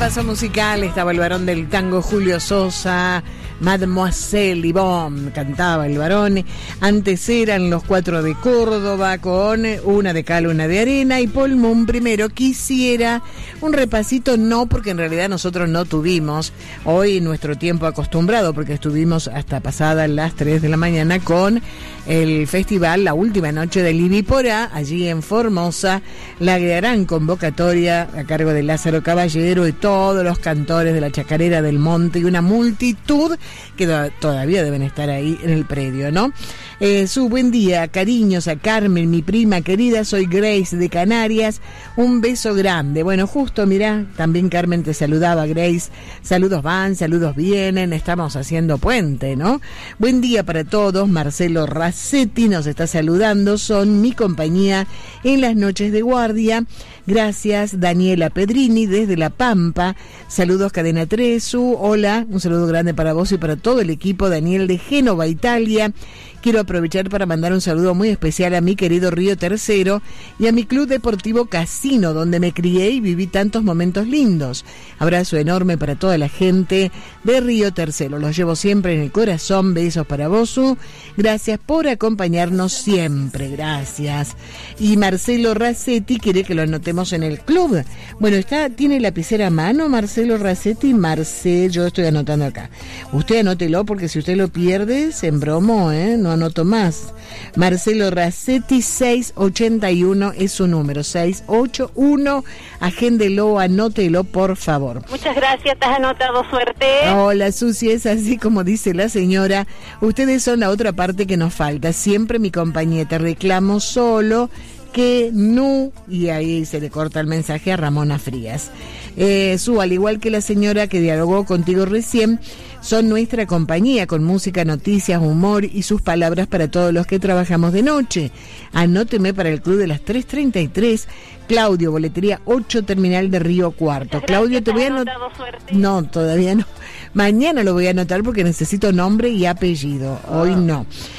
repaso musical. Estaba el varón del tango Julio Sosa, Mademoiselle Yvonne, cantaba el varón. Antes eran los Cuatro de Córdoba con Una de cal, una de arena. Y Paul Moon primero. Quisiera un repasito, no, porque en realidad nosotros no tuvimos hoy nuestro tiempo acostumbrado, porque estuvimos hasta pasadas las 3 de la mañana con el festival La Última Noche del Ibiporá, allí en Formosa, la gran convocatoria a cargo de Lázaro Caballero y todos los cantores de la Chacarera del Monte y una multitud que todavía deben estar ahí en el predio, ¿no? Su buen día, cariños a Carmen, mi prima querida, soy Grace de Canarias, un beso grande. Bueno, justo, mirá, también Carmen te saludaba, Grace, saludos van, saludos vienen, estamos haciendo puente, ¿no? Buen día para todos, Marcelo Racetti nos está saludando, son mi compañía en las noches de guardia. Gracias, Daniela Pedrini desde La Pampa. Saludos, Cadena Tresu. Hola, un saludo grande para vos y para todo el equipo. Daniel de Génova, Italia. Quiero aprovechar para mandar un saludo muy especial a mi querido Río Tercero y a mi Club Deportivo Casino, donde me crié y viví tantos momentos lindos. Abrazo enorme para toda la gente de Río Tercero. Los llevo siempre en el corazón. Besos para vos. Gracias por acompañarnos siempre. Gracias. Y Marcelo Racetti quiere que lo anotemos en el club. Bueno, tiene lapicera a mano, Marcelo Racetti. Yo estoy anotando acá. Usted anótelo, porque si usted lo pierde, se embromó, no anoto más. Marcelo Racetti, 681 es su número, 681. Agéndelo, anótelo, por favor. Muchas gracias, te has anotado, suerte. Hola, Susi, es así como dice la señora. Ustedes son la otra parte que nos falta. Siempre mi compañía, te reclamo solo que no, y ahí se le corta el mensaje a Ramona Frías. Al igual que la señora que dialogó contigo recién, son nuestra compañía con música, noticias, humor y sus palabras para todos los que trabajamos de noche. Anóteme para el club de las 3:33, Claudio, boletería 8, terminal de Río Cuarto. Claudio, te voy a anotar. No, todavía no. Mañana lo voy a anotar porque necesito nombre y apellido. Hoy no.